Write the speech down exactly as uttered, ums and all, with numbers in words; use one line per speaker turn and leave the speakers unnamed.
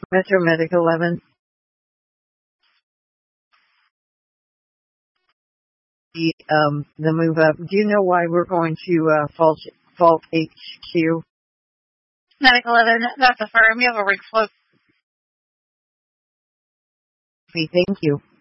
Metro Medic eleven. The, um, the move up. Do you know why we're going to uh, Fault, Fault H Q?
Medic eleven, that's a firm. You have a rig float.
Thank you.